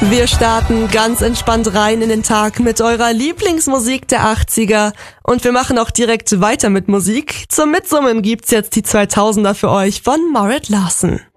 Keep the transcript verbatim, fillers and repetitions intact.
Wir starten ganz entspannt rein in den Tag mit eurer Lieblingsmusik der achtziger und wir machen auch direkt weiter mit Musik. Zum Mitsummen gibt's jetzt die zweitausender für euch von Marit Larson.